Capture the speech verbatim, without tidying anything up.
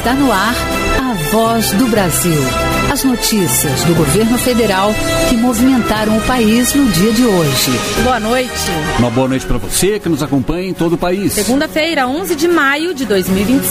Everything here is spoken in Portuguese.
Está no ar a Voz do Brasil. As notícias do governo federal que movimentaram o país no dia de hoje. Boa noite. Uma boa noite para você que nos acompanha em todo o país. Segunda-feira, onze de maio de dois mil e vinte e